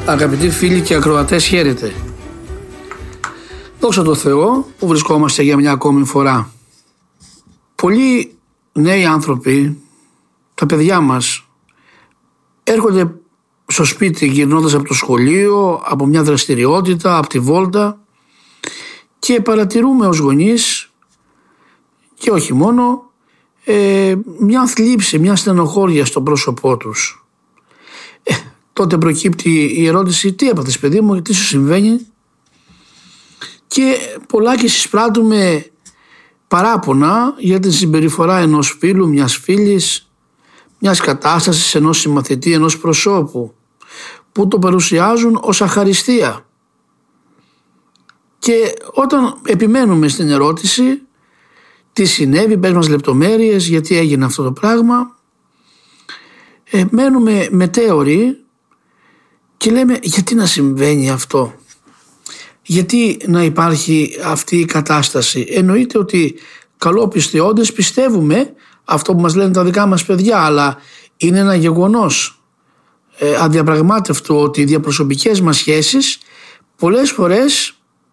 Αγαπητοί φίλοι και ακροατές, χαίρετε. Δόξα τω Θεώ που βρισκόμαστε για μια ακόμη φορά. Πολλοί νέοι άνθρωποι, τα παιδιά μας, έρχονται στο σπίτι γυρνώντας από το σχολείο, από μια δραστηριότητα, από τη βόλτα, και παρατηρούμε ως γονείς, και όχι μόνο, μια θλίψη, μια στενοχώρια στο πρόσωπό τους. Τότε προκύπτει η ερώτηση: τι έπαθες παιδί μου, τι σου συμβαίνει? Και πολλάκι συσπράττουμε παράπονα για την συμπεριφορά ενός φίλου, μιας φίλης, μιας κατάστασης, ενός συμμαθητή, ενός προσώπου, που το παρουσιάζουν ως αχαριστία. Και όταν επιμένουμε στην ερώτηση τι συνέβη, πες μας λεπτομέρειες, γιατί έγινε αυτό το πράγμα, μένουμε μετέωροι και λέμε: γιατί να συμβαίνει αυτό, γιατί να υπάρχει αυτή η κατάσταση? Εννοείται ότι καλόπιστοι όντες πιστεύουμε αυτό που μας λένε τα δικά μας παιδιά, αλλά είναι ένα γεγονός αδιαπραγμάτευτο ότι οι διαπροσωπικές μας σχέσεις πολλές φορές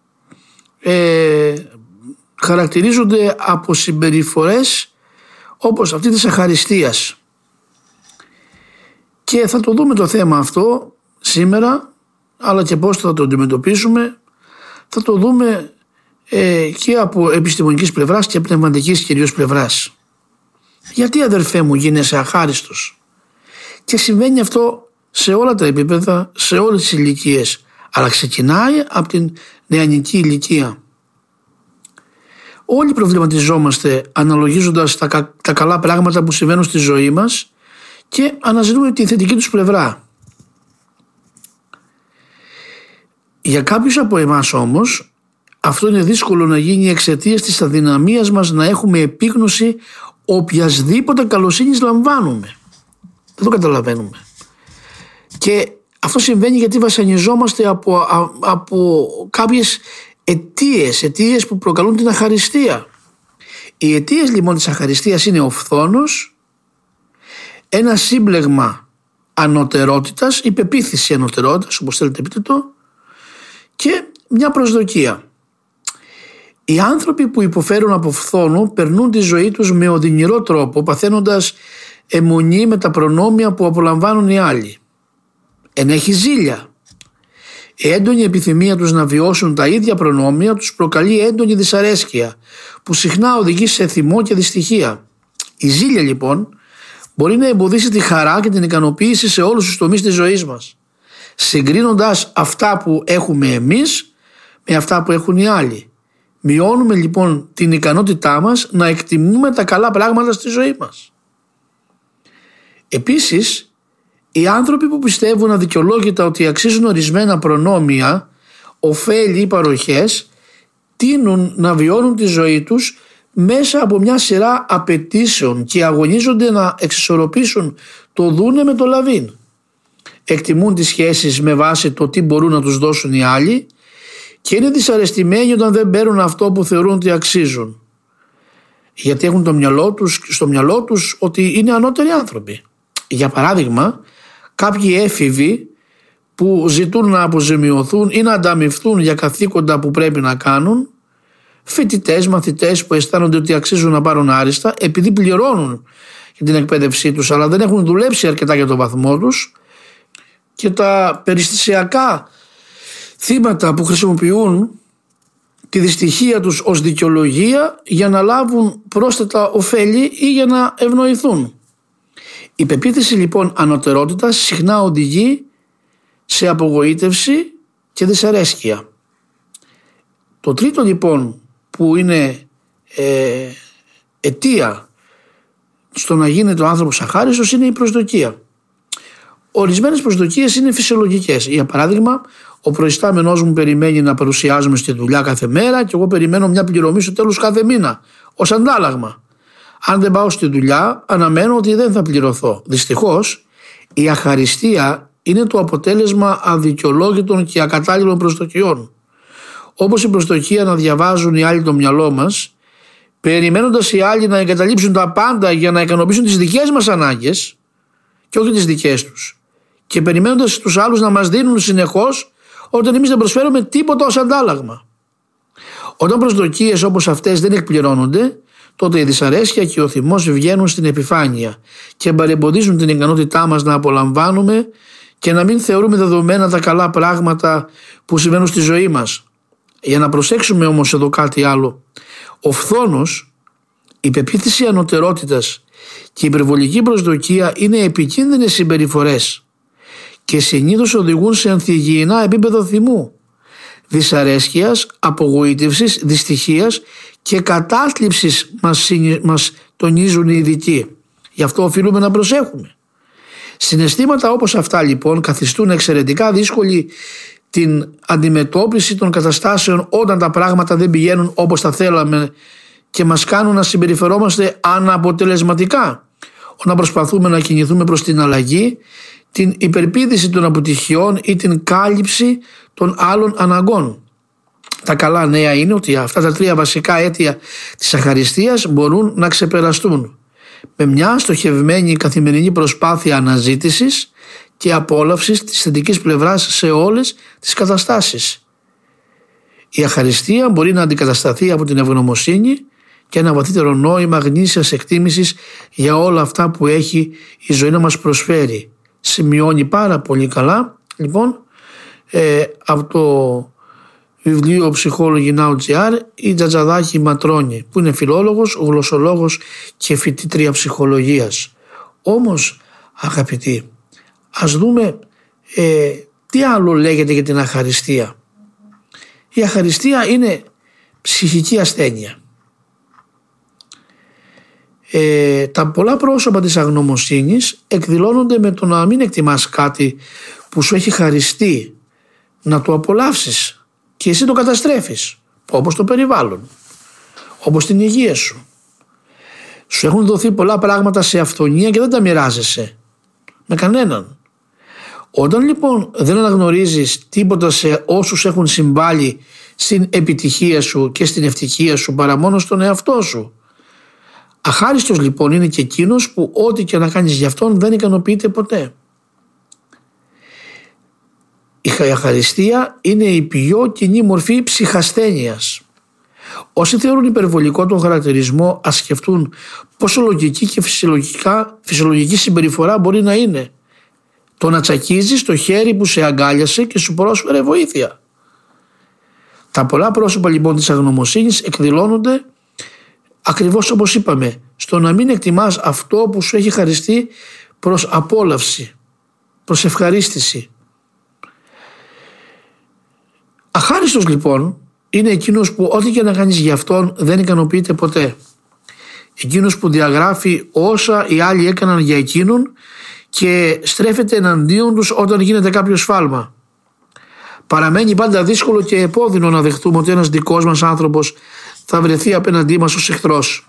χαρακτηρίζονται από συμπεριφορές όπως αυτή της αχαριστίας. Και θα το δούμε το θέμα αυτό σήμερα, αλλά και πώς θα το αντιμετωπίσουμε θα το δούμε και από επιστημονικής πλευράς και πνευματικής κυρίως πλευράς. Γιατί, αδερφέ μου, γίνεσαι αχάριστος? Και συμβαίνει αυτό σε όλα τα επίπεδα, σε όλες τις ηλικίες, αλλά ξεκινάει από την νεανική ηλικία. Όλοι προβληματιζόμαστε αναλογίζοντας τα καλά πράγματα που συμβαίνουν στη ζωή μας και αναζητούμε τη θετική τους πλευρά. Για κάποιους από εμάς όμως αυτό είναι δύσκολο να γίνει εξαιτίας της αδυναμίας μας να έχουμε επίγνωση οποιασδήποτε καλοσύνης λαμβάνουμε. Δεν το καταλαβαίνουμε. Και αυτό συμβαίνει γιατί βασανιζόμαστε από κάποιες αιτίες που προκαλούν την αχαριστία. Οι αιτίες λοιπόν της αχαριστίας είναι ο φθόνος, ένα σύμπλεγμα ανωτερότητας, η πεποίθηση ανωτερότητας, όπως θέλετε πείτε το, και μια προσδοκία. Οι άνθρωποι που υποφέρουν από φθόνο περνούν τη ζωή τους με οδυνηρό τρόπο, παθαίνοντας αιμονή με τα προνόμια που απολαμβάνουν οι άλλοι. Ενέχει ζήλια. Η έντονη επιθυμία τους να βιώσουν τα ίδια προνόμια τους προκαλεί έντονη δυσαρέσκεια, που συχνά οδηγεί σε θυμό και δυστυχία. Η ζήλια λοιπόν μπορεί να εμποδίσει τη χαρά και την ικανοποίηση σε όλους τους τομείς της ζωής μας, συγκρίνοντας αυτά που έχουμε εμείς με αυτά που έχουν οι άλλοι. Μειώνουμε λοιπόν την ικανότητά μας να εκτιμούμε τα καλά πράγματα στη ζωή μας. Επίσης, οι άνθρωποι που πιστεύουν αδικαιολόγητα ότι αξίζουν ορισμένα προνόμια, ωφέλη ή παροχές, τείνουν να βιώνουν τη ζωή τους μέσα από μια σειρά απαιτήσεων και αγωνίζονται να εξισορροπήσουν το δούνε με το λαβίν. Εκτιμούν τις σχέσεις με βάση το τι μπορούν να τους δώσουν οι άλλοι και είναι δυσαρεστημένοι όταν δεν παίρνουν αυτό που θεωρούν ότι αξίζουν, γιατί έχουν στο μυαλό τους ότι είναι ανώτεροι άνθρωποι. Για παράδειγμα, κάποιοι έφηβοι που ζητούν να αποζημιωθούν ή να ανταμοιφθούν για καθήκοντα που πρέπει να κάνουν, φοιτητές, μαθητές που αισθάνονται ότι αξίζουν να πάρουν άριστα επειδή πληρώνουν για την εκπαίδευσή τους αλλά δεν έχουν δουλέψει αρκετά για τον βαθμό τους, και τα περιστασιακά θύματα που χρησιμοποιούν τη δυστυχία τους ως δικαιολογία για να λάβουν πρόσθετα ωφέλη ή για να ευνοηθούν. Η πεποίθηση λοιπόν ανωτερότητας συχνά οδηγεί σε απογοήτευση και δυσαρέσκεια. Το τρίτο λοιπόν που είναι αιτία στο να γίνεται ο άνθρωπος αχάριστος είναι η προσδοκία. Ορισμένες προσδοκίες είναι φυσιολογικές. Για παράδειγμα, ο προϊστάμενός μου περιμένει να παρουσιάζομαι στη δουλειά κάθε μέρα και εγώ περιμένω μια πληρωμή στο τέλος κάθε μήνα ως αντάλλαγμα. Αν δεν πάω στη δουλειά, αναμένω ότι δεν θα πληρωθώ. Δυστυχώς, η αχαριστία είναι το αποτέλεσμα αδικαιολόγητων και ακατάλληλων προσδοκιών. Όπως η προσδοκία να διαβάζουν οι άλλοι το μυαλό μας, περιμένοντας οι άλλοι να εγκαταλείψουν τα πάντα για να ικανοποιήσουν τις δικές μας ανάγκες και όχι τις δικές τους. και περιμένοντας τους άλλους να μας δίνουν συνεχώς, όταν εμείς δεν προσφέρουμε τίποτα ως αντάλλαγμα. Όταν προσδοκίες όπως αυτές δεν εκπληρώνονται, τότε η δυσαρέσκεια και ο θυμός βγαίνουν στην επιφάνεια και παρεμποδίζουν την ικανότητά μας να απολαμβάνουμε και να μην θεωρούμε δεδομένα τα καλά πράγματα που συμβαίνουν στη ζωή μας. Για να προσέξουμε όμως εδώ κάτι άλλο. Ο φθόνος, η πεποίθηση ανωτερότητας και η υπερβολική προσδοκία είναι επικίνδυνες συμπεριφορές και συνήθως οδηγούν σε ανθυγιεινά επίπεδο θυμού, δυσαρέσκειας, απογοήτευσης, δυστυχίας και κατάθλιψης μας τονίζουν οι ειδικοί. Γι' αυτό οφείλουμε να προσέχουμε. Συναισθήματα όπως αυτά λοιπόν καθιστούν εξαιρετικά δύσκολη την αντιμετώπιση των καταστάσεων όταν τα πράγματα δεν πηγαίνουν όπως τα θέλαμε και μας κάνουν να συμπεριφερόμαστε αναποτελεσματικά, όταν προσπαθούμε να κινηθούμε προς την αλλαγή, την υπερπήδηση των αποτυχιών ή την κάλυψη των άλλων αναγκών. Τα καλά νέα είναι ότι αυτά τα τρία βασικά αίτια της αχαριστίας μπορούν να ξεπεραστούν με μια στοχευμένη καθημερινή προσπάθεια αναζήτησης και απόλαυσης της θετικής πλευράς σε όλες τις καταστάσεις. Η αχαριστία μπορεί να αντικατασταθεί από την ευγνωμοσύνη και ένα βαθύτερο νόημα γνήσιας εκτίμησης για όλα αυτά που έχει η ζωή να μας προσφέρει. Σημειώνει πάρα πολύ καλά λοιπόν από το βιβλίο Ψυχόλογοι Now.gr η Τζατζαδάκη Ματρώνη, που είναι φιλόλογος, γλωσσολόγος και φοιτήτρια ψυχολογίας. Όμως αγαπητοί, ας δούμε τι άλλο λέγεται για την αχαριστία. Η αχαριστία είναι ψυχική ασθένεια. Τα πολλά πρόσωπα της αγνωμοσύνης εκδηλώνονται με το να μην εκτιμάς κάτι που σου έχει χαριστεί, να το απολαύσεις και εσύ το καταστρέφεις, όπως το περιβάλλον, όπως την υγεία σου. Σου έχουν δοθεί πολλά πράγματα σε αυθονία και δεν τα μοιράζεσαι με κανέναν. Όταν λοιπόν δεν αναγνωρίζεις τίποτα σε όσους έχουν συμβάλει στην επιτυχία σου και στην ευτυχία σου παρά μόνο στον εαυτό σου, αχάριστος λοιπόν είναι και εκείνος που ό,τι και να κάνεις για αυτόν δεν ικανοποιείται ποτέ. Η αχαριστία είναι η πιο κοινή μορφή ψυχασθένειας. Όσοι θεωρούν υπερβολικό τον χαρακτηρισμό, ας σκεφτούν πόσο λογική και φυσιολογική συμπεριφορά μπορεί να είναι το να τσακίζεις το χέρι που σε αγκάλιασε και σου πρόσφερε βοήθεια. Τα πολλά πρόσωπα λοιπόν της αγνωμοσύνης εκδηλώνονται ακριβώς όπως είπαμε, στο να μην εκτιμάς αυτό που σου έχει χαριστεί προς απόλαυση, προς ευχαρίστηση. Αχάριστος λοιπόν είναι εκείνος που ό,τι και να κάνεις για αυτόν δεν ικανοποιείται ποτέ. Εκείνος που διαγράφει όσα οι άλλοι έκαναν για εκείνον και στρέφεται εναντίον τους όταν γίνεται κάποιο σφάλμα. Παραμένει πάντα δύσκολο και επώδυνο να δεχτούμε ότι ένας δικός μας άνθρωπος θα βρεθεί απέναντί μας ως εχθρός.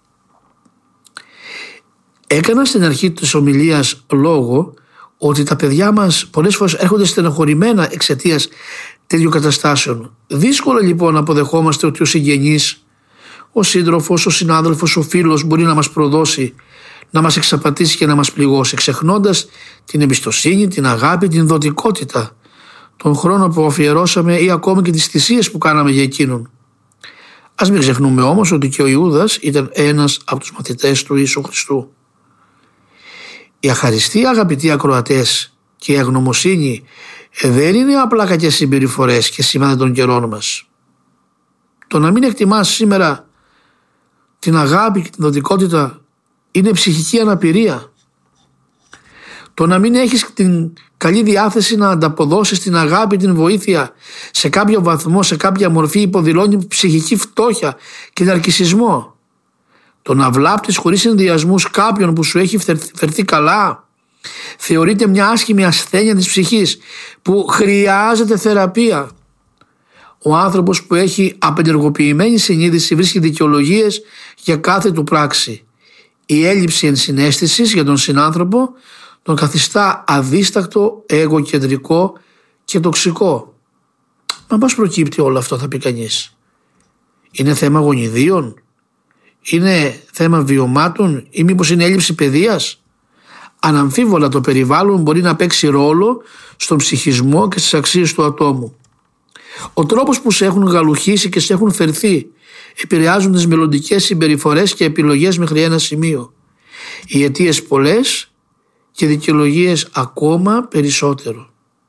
Έκανα στην αρχή της ομιλίας λόγο ότι τα παιδιά μας πολλές φορές έρχονται στενοχωρημένα εξαιτίας τέτοιων καταστάσεων. Δύσκολο λοιπόν να αποδεχόμαστε ότι ο συγγενής, ο σύντροφος, ο συνάδελφος, ο φίλος μπορεί να μας προδώσει, να μας εξαπατήσει και να μας πληγώσει, ξεχνώντας την εμπιστοσύνη, την αγάπη, την δοτικότητα, τον χρόνο που αφιερώσαμε ή ακόμη και τις θυσίες που κάναμε για εκείνον. Ας μην ξεχνούμε όμως ότι και ο Ιούδας ήταν ένας από τους μαθητές του Ιησού Χριστού. Η αχαριστία, αγαπητοί ακροατές, και η αγνωμοσύνη δεν είναι απλά κακές συμπεριφορές και σημάδια των καιρών μας. Το να μην εκτιμάς σήμερα την αγάπη και την δοτικότητα είναι ψυχική αναπηρία. Το να μην έχεις την καλή διάθεση να ανταποδώσεις την αγάπη, την βοήθεια σε κάποιο βαθμό, σε κάποια μορφή υποδηλώνει ψυχική φτώχεια και ναρκισσισμό. Το να βλάπτεις χωρίς συνδυασμούς κάποιον που σου έχει φερθεί καλά θεωρείται μια άσχημη ασθένεια της ψυχής που χρειάζεται θεραπεία. Ο άνθρωπος που έχει απενεργοποιημένη συνείδηση βρίσκει δικαιολογίες για κάθε του πράξη. Η έλλειψη ενσυναίσθησης για τον συνάνθρωπο τον καθιστά αδίστακτο, εγωκεντρικό και τοξικό. Μα πώς προκύπτει όλο αυτό, θα πει κανείς? Είναι θέμα γονιδίων? Είναι θέμα βιωμάτων? Ή μήπως είναι έλλειψη παιδείας? Αναμφίβολα το περιβάλλον μπορεί να παίξει ρόλο στον ψυχισμό και στις αξίες του ατόμου. Ο τρόπος που σε έχουν γαλουχίσει και σε έχουν φερθεί επηρεάζουν τις μελλοντικές συμπεριφορές και επιλογές μέχρι ένα σημείο. Οι αιτίες πολλές και δικαιολογίες ακόμα περισσότερο.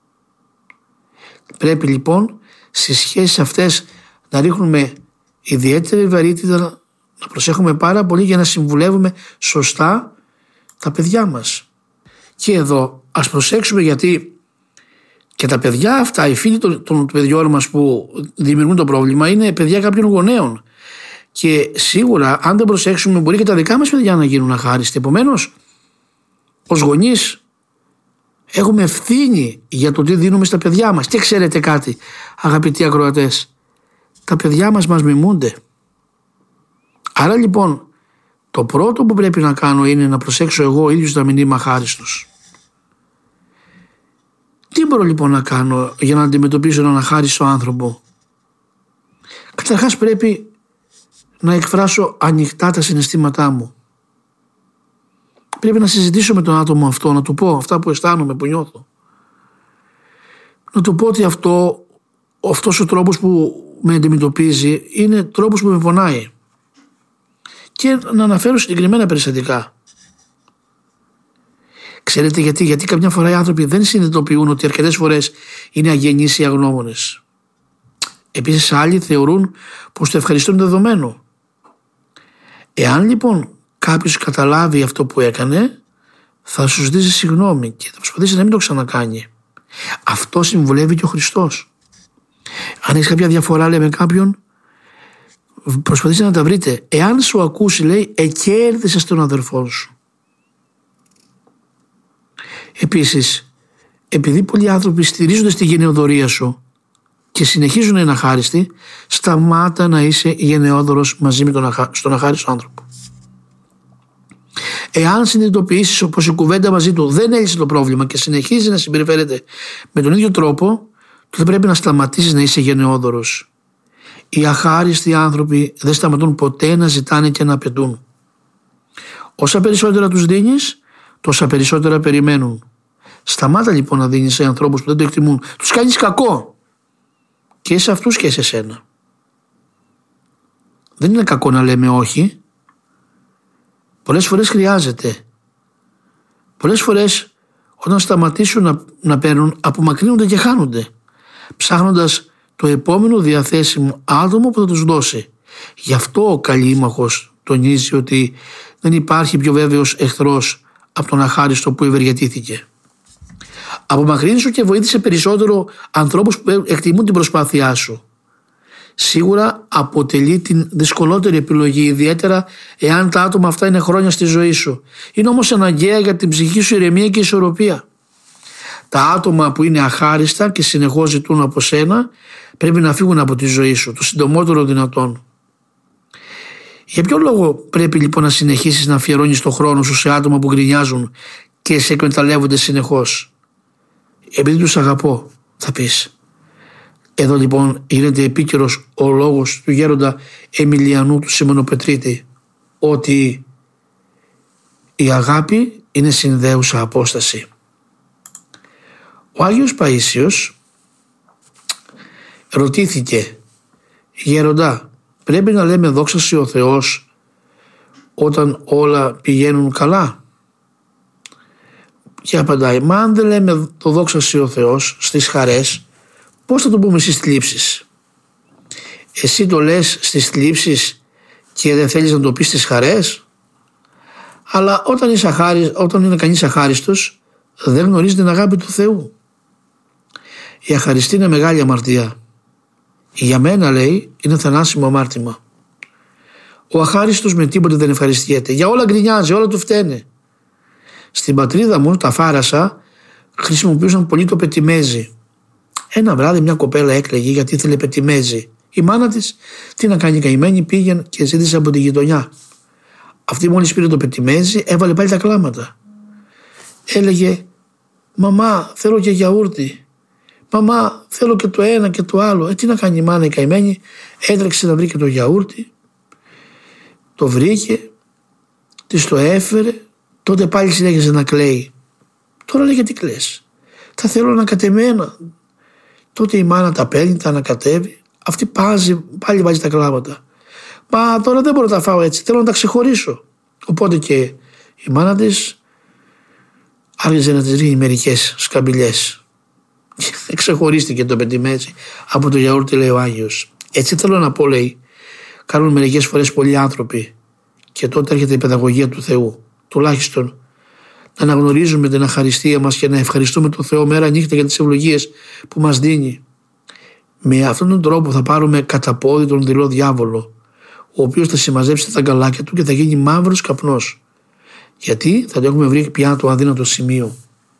Πρέπει λοιπόν στις σχέσεις αυτές να ρίχνουμε ιδιαίτερη βαρύτητα, να προσέχουμε πάρα πολύ για να συμβουλεύουμε σωστά τα παιδιά μας. Και εδώ ας προσέξουμε, γιατί και τα παιδιά αυτά, οι φίλοι των παιδιών μας που δημιουργούν το πρόβλημα, είναι παιδιά κάποιων γονέων. Και σίγουρα αν δεν προσέξουμε μπορεί και τα δικά μας παιδιά να γίνουν αχάριστοι. Επομένως, ως γονείς έχουμε ευθύνη για το τι δίνουμε στα παιδιά μας. Και ξέρετε κάτι, αγαπητοί ακροατές, τα παιδιά μας μιμούνται. Άρα λοιπόν το πρώτο που πρέπει να κάνω είναι να προσέξω εγώ ο ίδιος να μην είμαι αχάριστος. Τι μπορώ λοιπόν να κάνω για να αντιμετωπίσω έναν αχάριστο άνθρωπο? Καταρχάς πρέπει να εκφράσω ανοιχτά τα συναισθήματά μου. Πρέπει να συζητήσω με τον άτομο αυτό, να του πω αυτά που αισθάνομαι, που νιώθω. Να του πω ότι αυτός ο τρόπος που με αντιμετωπίζει είναι τρόπος που με πονάει. Και να αναφέρω συγκεκριμένα περιστατικά. Ξέρετε γιατί? Γιατί καμιά φορά οι άνθρωποι δεν συνειδητοποιούν ότι αρκετές φορές είναι αγενείς ή αγνώμονες. Επίσης άλλοι θεωρούν πως το ευχαριστώ είναι δεδομένο. Εάν λοιπόν κάποιος καταλάβει αυτό που έκανε, θα σου ζητήσει συγγνώμη και θα προσπαθήσει να μην το ξανακάνει. Αυτό συμβουλεύει και ο Χριστός. Αν έχεις κάποια διαφορά, λέει, με κάποιον, προσπαθήστε να τα βρείτε. Εάν σου ακούσει, λέει, εκέρδισες τον αδερφό σου. Επίσης, επειδή πολλοί άνθρωποι στηρίζονται στη γενεοδορία σου και συνεχίζουν να είναι αχάριστοι, σταμάτα να είσαι γενναιόδωρος μαζί με στον αχάριστο άνθρωπο. Εάν συνειδητοποιήσεις πως η κουβέντα μαζί του δεν έλυσε το πρόβλημα και συνεχίζει να συμπεριφέρεται με τον ίδιο τρόπο, τότε πρέπει να σταματήσεις να είσαι γενναιόδωρος. Οι αχάριστοι άνθρωποι δεν σταματούν ποτέ να ζητάνε και να απαιτούν. Όσα περισσότερα τους δίνεις, τόσα περισσότερα περιμένουν. Σταμάτα λοιπόν να δίνεις σε ανθρώπους που δεν το εκτιμούν. Τους κάνεις κακό. Και σε αυτούς και σε σένα. Δεν είναι κακό να λέμε όχι. Πολλές φορές χρειάζεται. Πολλές φορές όταν σταματήσουν να παίρνουν, απομακρύνονται και χάνονται, ψάχνοντας το επόμενο διαθέσιμο άτομο που θα τους δώσει. Γι' αυτό ο Καλήμαχος τονίζει ότι δεν υπάρχει πιο βέβαιος εχθρός από τον αχάριστο που ευεργετήθηκε. Απομακρύνσου και βοήθησε περισσότερο ανθρώπους που εκτιμούν την προσπάθειά σου. Σίγουρα αποτελεί την δυσκολότερη επιλογή, ιδιαίτερα εάν τα άτομα αυτά είναι χρόνια στη ζωή σου. Είναι όμως αναγκαία για την ψυχική σου ηρεμία και ισορροπία. Τα άτομα που είναι αχάριστα και συνεχώς ζητούν από σένα πρέπει να φύγουν από τη ζωή σου το συντομότερο δυνατόν. Για ποιο λόγο πρέπει λοιπόν να συνεχίσεις να αφιερώνεις το χρόνο σου σε άτομα που γκρινιάζουν και σε εκμεταλλεύονται συνεχώς? Επειδή τους αγαπώ, θα πεις. Εδώ λοιπόν γίνεται επίκαιρος ο λόγος του γέροντα Εμιλιανού του Σιμωνοπετρίτη, ότι η αγάπη είναι συνδέουσα απόσταση. Ο Άγιος Παΐσιος ρωτήθηκε, γέροντα, πρέπει να λέμε δόξα σοι ο Θεός όταν όλα πηγαίνουν καλά? Και απαντάει, μα αν δεν λέμε το δόξα σοι ο Θεός στις χαρές, πώς θα το πούμε στις θλίψεις? Εσύ το λες στις θλίψεις και δεν θέλεις να το πεις στις χαρές? Αλλά όταν είναι κανείς αχάριστος, δεν γνωρίζει την αγάπη του Θεού. Η αχαριστή είναι μεγάλη αμαρτία. Για μένα, λέει, είναι θανάσιμο αμάρτημα. Ο αχάριστος με τίποτε δεν ευχαριστιέται. Για όλα γκρινιάζει, όλα του φταίνε. Στην πατρίδα μου, τα Φάρασα, χρησιμοποιούσαν πολύ το πετιμέζι. Ένα βράδυ μια κοπέλα έκλαιγε γιατί ήθελε πετιμέζι. Η μάνα της, τι να κάνει, καημένη, πήγαινε και ζήτησε από τη γειτονιά. Αυτή μόλις πήρε το πετιμέζι, έβαλε πάλι τα κλάματα. Έλεγε, μαμά, θέλω και γιαούρτι. Μαμά, θέλω και το ένα και το άλλο. Τι να κάνει η μάνα η καημένη? Έτρεξε να βρει και το γιαούρτι. Το βρήκε, της το έφερε, Τότε πάλι συνέχιζε να κλαίει. Τώρα λέει, γιατί κλαις? Τα θέλω ανακατεμένα. Τότε η μάνα τα παίρνει, τα ανακατεύει. Αυτή πάλι βάζει τα κλάματα. Μα τώρα δεν μπορώ να τα φάω έτσι, θέλω να τα ξεχωρίσω. Οπότε και η μάνα της άρχισε να της ρίχνει μερικές σκαμπιλιές. Ξεχωρίστηκε το παιδί έτσι από το γιαούρτι, λέει ο Άγιος. Έτσι θέλω να πω, λέει, κάνουν μερικές φορές πολλοί άνθρωποι, και τότε έρχεται η παιδαγωγία του Θεού. Τουλάχιστον να αναγνωρίζουμε την αχαριστία μας και να ευχαριστούμε τον Θεό μέρα νύχτα για τις ευλογίες που μας δίνει. Με αυτόν τον τρόπο θα πάρουμε κατά πόδι τον δειλό διάβολο, ο οποίος θα συμμαζέψει τα αγκαλάκια του και θα γίνει μαύρος καπνός. Γιατί θα το έχουμε βρει πια το αδύνατο σημείο.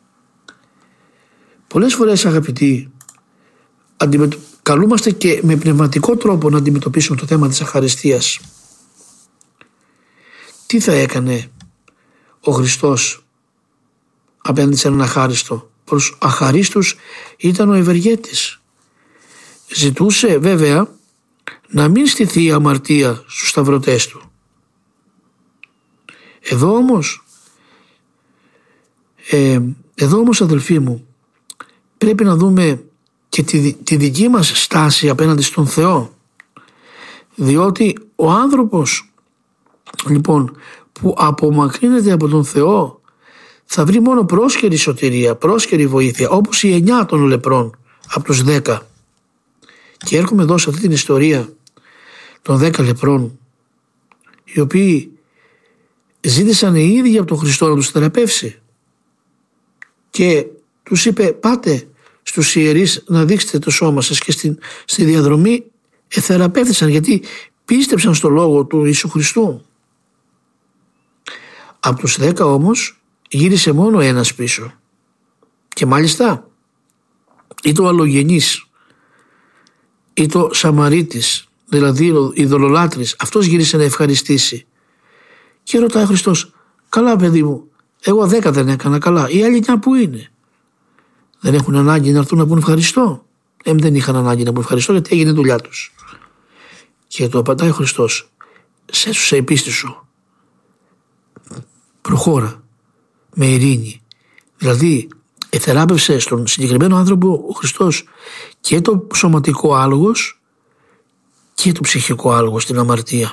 Πολλές φορές, αγαπητοί, καλούμαστε και με πνευματικό τρόπο να αντιμετωπίσουμε το θέμα της αχαριστίας. Τι θα έκανε ο Χριστός απέναντι σε έναν αχάριστο? Προς αχαρίστους ήταν ο ευεργέτης. Ζητούσε βέβαια να μην στηθεί η αμαρτία στους σταυρωτές του. Εδώ όμως αδελφοί μου, πρέπει να δούμε και τη δική μας στάση απέναντι στον Θεό, διότι ο άνθρωπος λοιπόν που απομακρύνεται από τον Θεό θα βρει μόνο πρόσκαιρη σωτηρία, πρόσκαιρη βοήθεια, όπως οι 9 των λεπρών από τους 10. Και έρχομαι εδώ σε αυτή την ιστορία των 10 λεπρών, οι οποίοι ζήτησαν οι ίδιοι από τον Χριστό να τους θεραπεύσει, και τους είπε, πάτε στους ιερείς να δείξετε το σώμα σας, και στη διαδρομή εθεραπεύθησαν, γιατί πίστεψαν στο λόγο του Ιησού Χριστού. Από τους 10 όμως γύρισε μόνο ένας πίσω, και μάλιστα ή το αλλογενής ή το Σαμαρίτης, δηλαδή ο ειδωλολάτρης, αυτός γύρισε να ευχαριστήσει. Και ρωτάει ο Χριστός, καλά παιδί μου, εγώ 10 δεν έκανα καλά, οι άλλοι 9 που είναι? Δεν έχουν ανάγκη να έρθουν να πούν ευχαριστώ? Δεν είχαν ανάγκη να πούν ευχαριστώ, γιατί έγινε η δουλειά τους. Και το απαντάει ο Χριστός, σέσουσε η πίστη σου, προχώρα με ειρήνη. Δηλαδή εθεράπευσε στον συγκεκριμένο άνθρωπο ο Χριστός και το σωματικό άλογος και το ψυχικό άλογος, την αμαρτία.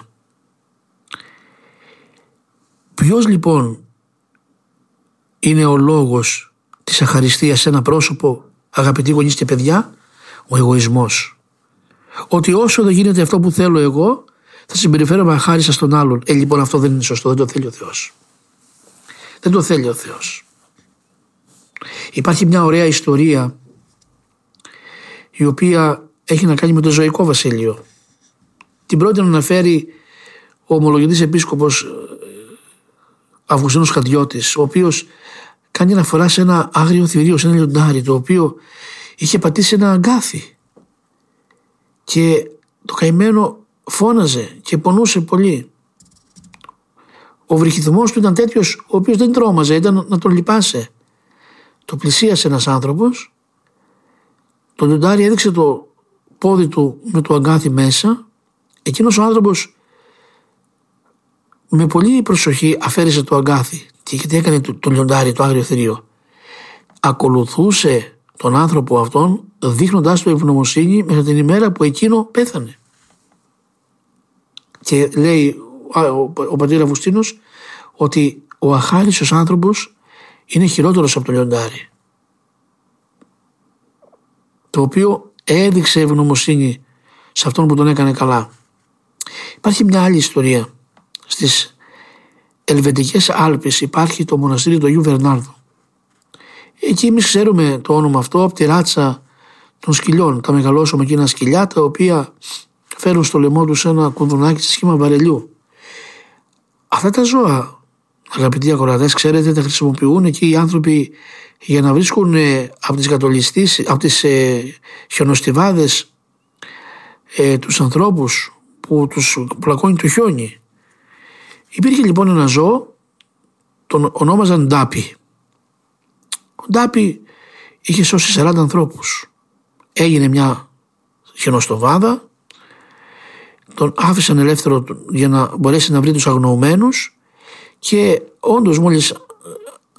Ποιος λοιπόν είναι ο λόγος της αχαριστίας σε ένα πρόσωπο, αγαπητοί γονείς και παιδιά? Ο εγωισμός. Ότι όσο δεν γίνεται αυτό που θέλω εγώ, θα συμπεριφέρομαι αχάριστα στον άλλον. Λοιπόν, αυτό δεν είναι σωστό, δεν το θέλει ο Θεός. Δεν το θέλει ο Θεός. Υπάρχει μια ωραία ιστορία, η οποία έχει να κάνει με το ζωικό βασίλειο. Την πρώτη να αναφέρει ο ομολογητής επίσκοπος Αυγουστίνος Χαντιώτης, ο οποίος κάνει αναφορά σε ένα άγριο θηρίο, σε ένα λιοντάρι, το οποίο είχε πατήσει ένα αγκάθι, και το καημένο φώναζε και πονούσε πολύ. Ο βρυχυθμός του ήταν τέτοιος, ο οποίος δεν τρόμαζε, ήταν να τον λυπάσαι. Το πλησίασε ένας άνθρωπος, το λιοντάρι έδειξε το πόδι του με το αγκάθι μέσα, εκείνος ο άνθρωπος με πολύ προσοχή αφαίρεσε το αγκάθι. Και τι έκανε το λιοντάρι, το άγριο θηρίο? Ακολουθούσε τον άνθρωπο αυτόν, δείχνοντάς του ευγνωμοσύνη μέχρι την ημέρα που εκείνο πέθανε. Και λέει ο πατήρ Αυγουστίνος ότι ο αχάριστος άνθρωπος είναι χειρότερος από το λιοντάρι, το οποίο έδειξε ευγνωμοσύνη σε αυτόν που τον έκανε καλά. Υπάρχει μια άλλη ιστορία. Στις Ελβετικές Άλπεις υπάρχει το μοναστήρι του Αγίου Βερνάρδου. Εκεί εμείς ξέρουμε το όνομα αυτό από τη ράτσα των σκυλιών, τα μεγαλόσωμα εκείνα σκυλιά, τα οποία φέρουν στο λαιμό τους ένα κουδουνάκι σε σχήμα βαρελιού. Αυτά τα ζώα, αγαπητοί ακροατές, ξέρετε, τα χρησιμοποιούν εκεί οι άνθρωποι για να βρίσκουν από τις χιονοστιβάδες τους ανθρώπους που τους πλακώνει το χιόνι. Υπήρχε λοιπόν ένα ζώο, τον ονόμαζαν Ντάπι. Ο Ντάπι είχε σώσει 40 ανθρώπους. Έγινε μια χιονοστοβάδα, τον άφησαν ελεύθερο για να μπορέσει να βρει τους αγνοωμένους, και όντως μόλις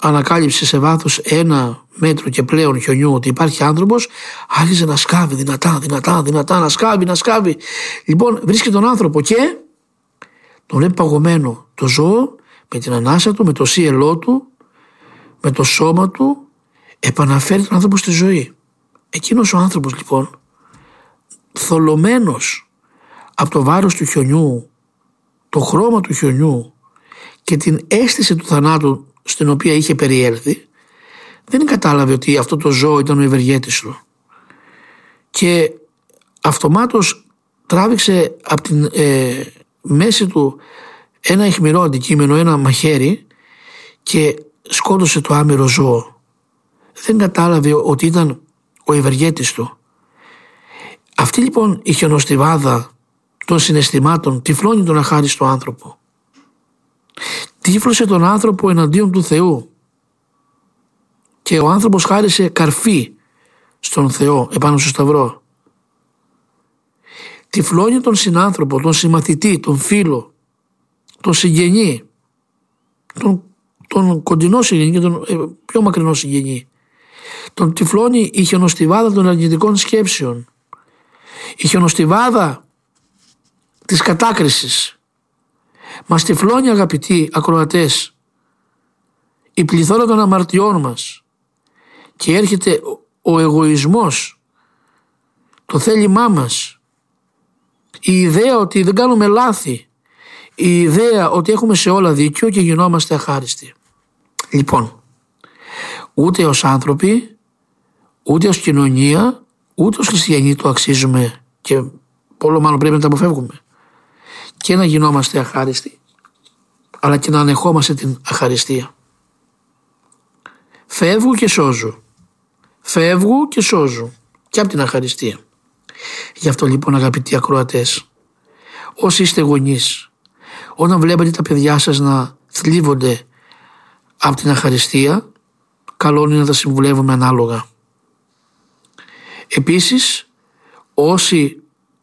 ανακάλυψε σε βάθος 1 μέτρο και πλέον χιονιού ότι υπάρχει άνθρωπος, άρχισε να σκάβει δυνατά, να σκάβει. Λοιπόν, βρίσκει τον άνθρωπο και τον βλέπει παγωμένο το ζώο με την ανάσα του, με το σύελό του, με το σώμα του, επαναφέρει τον άνθρωπο στη ζωή. Εκείνος ο άνθρωπος λοιπόν, θολωμένος από το βάρος του χιονιού, το χρώμα του χιονιού και την αίσθηση του θανάτου στην οποία είχε περιέλθει, δεν κατάλαβε ότι αυτό το ζώο ήταν ο ευεργέτης του. Και αυτομάτως τράβηξε από την μέση του ένα αιχμηρό αντικείμενο, ένα μαχαίρι, και σκότωσε το άμυρο ζώο. Δεν κατάλαβε ότι ήταν ο ευεργέτης του. Αυτή λοιπόν η χιονοστιβάδα των συναισθημάτων τυφλώνει τον αχάριστο άνθρωπο. Τύφλωσε τον άνθρωπο εναντίον του Θεού και ο άνθρωπος χάρισε καρφί στον Θεό επάνω στο σταυρό. Τυφλώνει τον συνάνθρωπο, τον συμμαθητή, τον φίλο, τον συγγενή, τον κοντινό συγγενή και τον πιο μακρινό συγγενή. Τον τυφλώνει η χιονοστιβάδα των αρνητικών σκέψεων, η χιονοστιβάδα της κατάκρισης. Μας τυφλώνει, αγαπητοί ακροατές, η πληθώρα των αμαρτιών μας και έρχεται ο εγωισμός, το θέλημά μας, η ιδέα ότι δεν κάνουμε λάθη, η ιδέα ότι έχουμε σε όλα δίκιο και γινόμαστε αχάριστοι. Λοιπόν, ούτε ως άνθρωποι, ούτε ως κοινωνία, ούτε ως χριστιανοί το αξίζουμε και πολλό μάλλον πρέπει να τα αποφεύγουμε. Και να γινόμαστε αχάριστοι, αλλά και να ανεχόμαστε την αχαριστία. Φεύγου και σώζου και από την αχαριστία. Γι' αυτό λοιπόν, αγαπητοί ακροατές, όσοι είστε γονείς, όταν βλέπετε τα παιδιά σας να θλίβονται από την αχαριστία, καλό είναι να τα συμβουλεύουμε ανάλογα. Επίσης, όσοι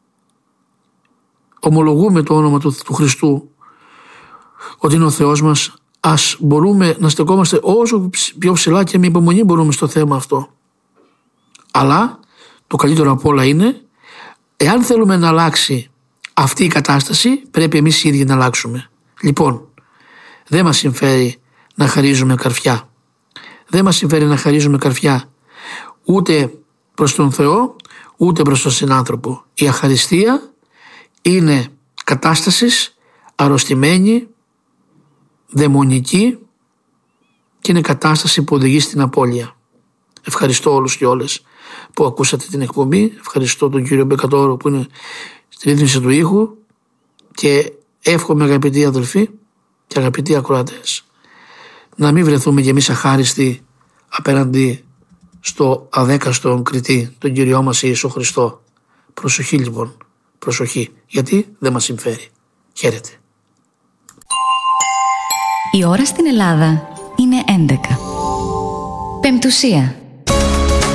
ομολογούμε το όνομα του Χριστού ότι είναι ο Θεός μας, ας μπορούμε να στεκόμαστε όσο πιο ψηλά και με υπομονή μπορούμε στο θέμα αυτό. Αλλά το καλύτερο απ' όλα είναι, εάν θέλουμε να αλλάξει αυτή η κατάσταση, πρέπει εμείς οι ίδιοι να αλλάξουμε. Λοιπόν, δεν μας συμφέρει να χαρίζουμε καρφιά. Δεν μας συμφέρει να χαρίζουμε καρφιά ούτε προς τον Θεό, ούτε προς τον συνάνθρωπο. Η αχαριστία είναι κατάστασης αρρωστημένη, δαιμονική και είναι κατάσταση που οδηγεί στην απώλεια. Ευχαριστώ όλους και όλες που ακούσατε την εκπομπή. Ευχαριστώ τον κύριο Μπεκατόρο που είναι στη ρύθμιση του ήχου και εύχομαι, αγαπητοί αδελφοί και αγαπητοί ακροατές, να μην βρεθούμε κι εμείς αχάριστοι απέναντι στο αδέκαστο κριτή, τον Κυριό μας Ιησού Χριστό. Προσοχή λοιπόν, προσοχή, γιατί δεν μας συμφέρει. Χαίρετε. Η ώρα στην Ελλάδα είναι 11. Πεμπτουσία.